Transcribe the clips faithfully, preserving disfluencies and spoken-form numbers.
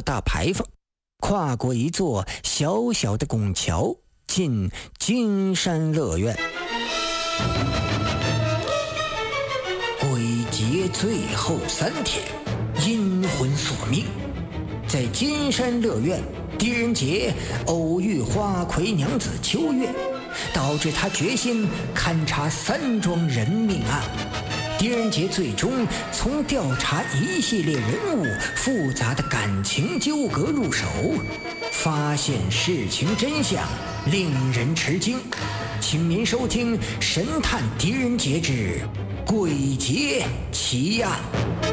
大牌坊，跨过一座小小的拱桥，进金山乐院。鬼节最后三天，阴魂索命。在金山乐院，狄仁杰偶遇花魁娘子秋月，导致他决心勘察三桩人命案。狄仁杰最终从调查一系列人物复杂的感情纠葛入手，发现事情真相，令人吃惊。请您收听《神探狄仁杰之鬼节奇案》。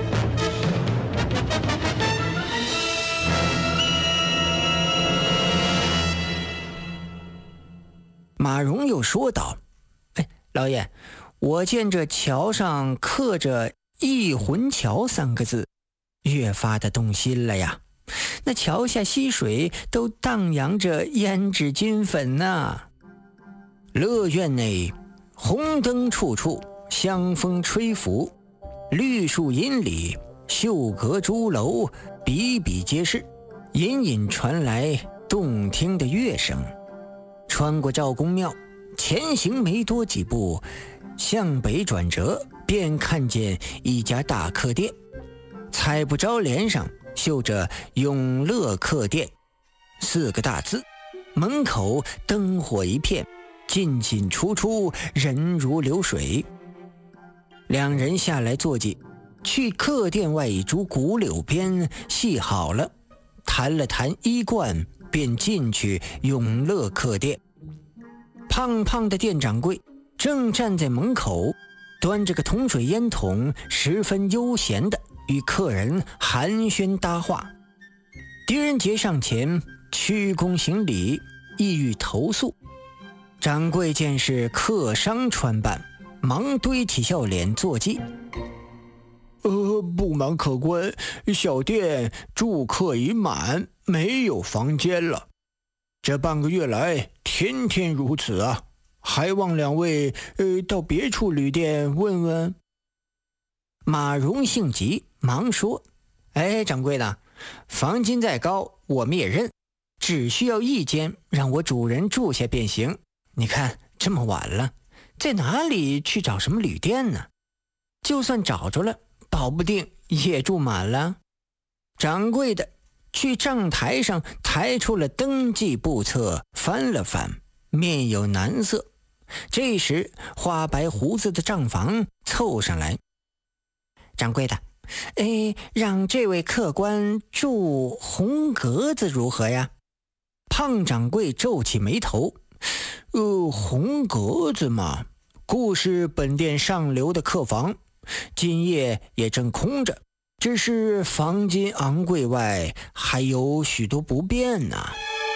马荣又说道：哎，老爷，我见这桥上刻着翊魂桥三个字，越发的动心了呀。那桥下溪水都荡漾着胭脂金粉呐。乐院内红灯处处，香风吹拂，绿树荫里绣阁朱楼比比皆是，隐隐传来动听的乐声。穿过赵公庙，前行没多几步，向北转折，便看见一家大客店，彩布招联上绣着永乐客店四个大字，门口灯火一片，进进出出，人如流水。两人下来坐骑，去客店外一株古柳边系好了，谈了谈衣冠，便进去永乐客店。胖胖的店掌柜正站在门口，端着个铜水烟筒，十分悠闲地与客人寒暄搭话。狄仁杰上前鞠躬行礼，意欲投诉。掌柜见是客商穿扮，忙堆起笑脸坐骑。呃，不瞒客官，小店住客已满，没有房间了。这半个月来天天如此啊，还望两位呃到别处旅店问问。马荣性急，忙说：哎，掌柜的，房金再高我们也认，只需要一间让我主人住下便行。你看这么晚了，在哪里去找什么旅店呢？就算找着了，保不定也住满了。掌柜的去账台上抬出了登记簿册，翻了翻，面有难色。这时花白胡子的账房凑上来：掌柜的，哎，让这位客官住红格子如何呀？胖掌柜皱起眉头：呃，红格子嘛，故是本店上流的客房，今夜也正空着，只是房金昂贵外，还有许多不便呢。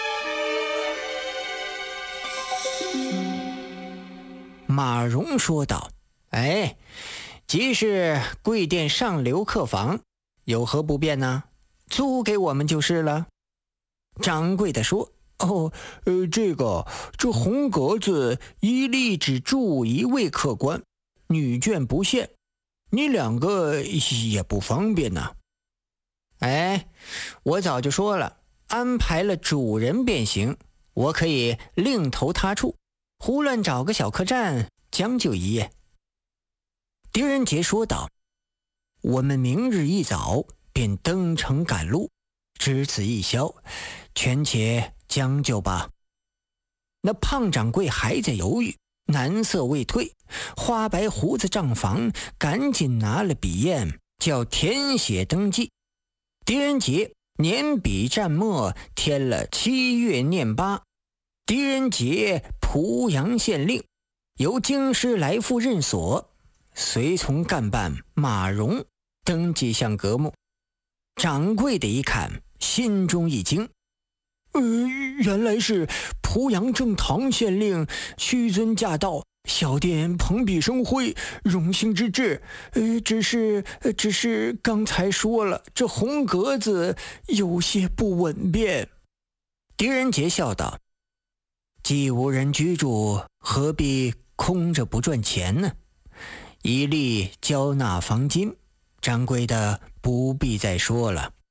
马荣说道：哎，即是贵店上流客房，有何不便呢？租给我们就是了。掌柜的说：哦，呃，这个这红格子一例只住一位客官，女眷不限，你两个也不方便呢。哎，我早就说了，安排了主人便行，我可以另投他处，胡乱找个小客栈将就一夜。狄仁杰说道：我们明日一早便登城赶路，只此一宵，权且将就吧。那胖掌柜还在犹豫，难色未退，花白胡子账房赶紧拿了笔砚，叫填写登记。狄仁杰捻笔蘸墨，填了七月念八，狄仁杰濮阳县令，由京师来复任所，随从干办马荣登记项格目。掌柜的一看，心中一惊：呃，原来是濮阳正堂县令屈尊驾到，小店蓬荜生辉，荣幸之至。呃，只是只是刚才说了，这红格子有些不稳便。狄仁杰笑道：既无人居住，何必空着不赚钱呢？一律交纳房金，掌柜的不必再说了。